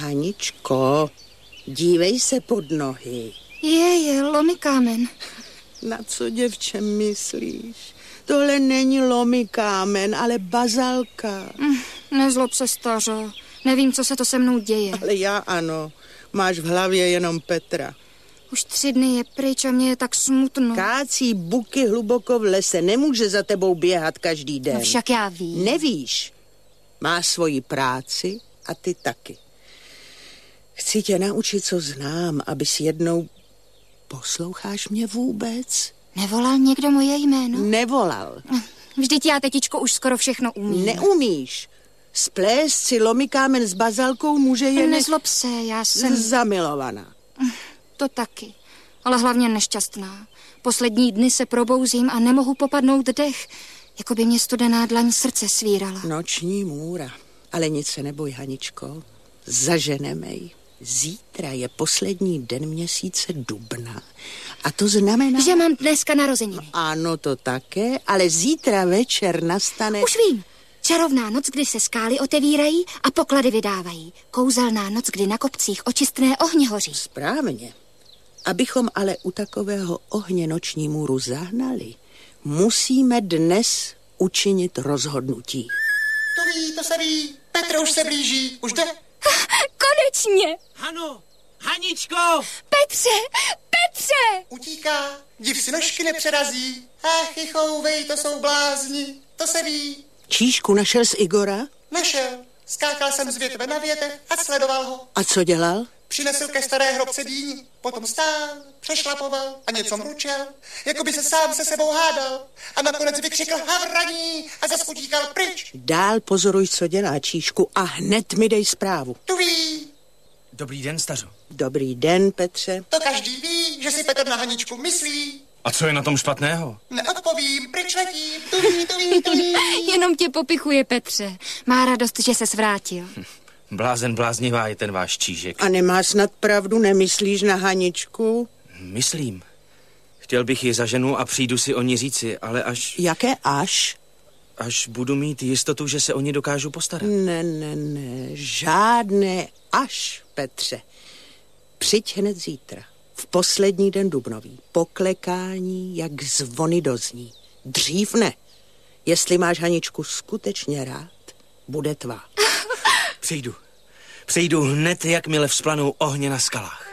Haničko, dívej se pod nohy. Je, lomy kámen. Na co, děvče, myslíš? Tohle není lomy kámen, ale bazalka. Nezlob se, stařo. Nevím, co se to se mnou děje. Ale já ano. Máš v hlavě jenom Petra. Už 3 dny je pryč a mně je tak smutno. Kácí buky hluboko v lese. Nemůže za tebou běhat každý den. No však já vím. Nevíš. Má svoji práci a ty taky. Chci tě naučit, co znám, abys jednou... Posloucháš mě vůbec? Nevolal někdo moje jméno? Nevolal. Vždyť já, tetičko, už skoro všechno umím. Neumíš. Splést si lomy kámen s bazalkou může jen... Nezlob se, já jsem... Zamilovaná. To taky, ale hlavně nešťastná. Poslední dny se probouzím a nemohu popadnout dech, jako by mě studená dlaň srdce svírala. Noční můra. Ale nic se neboj, Haničko. Zaženeme ji. Zítra je poslední den měsíce dubna. A to znamená... Že mám dneska narozeniny. Ano, to také, ale zítra večer nastane... Už vím. Čarovná noc, kdy se skály otevírají a poklady vydávají. Kouzelná noc, kdy na kopcích očistné ohně hoří. Správně. Abychom ale u takového ohně noční můru zahnali, musíme dnes učinit rozhodnutí. To se ví. Petr už se blíží. Už jde. Konečně! Hano! Haničko! Petře! Utíká. Div si nožky nepřerazí. Ach, chouvej, to jsou blázni. To se ví. Číšku našel z Igora? Našel. Skákal jsem z větve na větev a sledoval ho. A co dělal? Přinesl ke staré hrobce dýni, potom stál, přešlapoval a něco mručel, jako by se sám se sebou hádal a nakonec vykřikl havraní a zas utíkal pryč. Dál pozoruj, co dělá, Číšku, a hned mi dej zprávu. Tu ví. Dobrý den, stařo. Dobrý den, Petře. To každý ví, že si Petr na Haničku myslí. A co je na tom špatného? Neodpovím, pryč letím, tu ví. Jenom tě popichuje, Petře. Má radost, že ses vrátil. Blázen bláznivá je ten váš Čížek. A nemá snad pravdu, nemyslíš na Haničku? Myslím. Chtěl bych ji za ženu a přijdu si o ní říci, ale až... Jaké až? Až budu mít jistotu, že se o ní dokážu postarat. Ne, žádné až, Petře. Přijď hned zítra, v poslední den dubnový. Poklekání, jak zvony dozní. Dřív ne. Jestli máš Haničku skutečně rád, bude tvá. Přijdu hned, jakmile vzplanou ohně na skalách.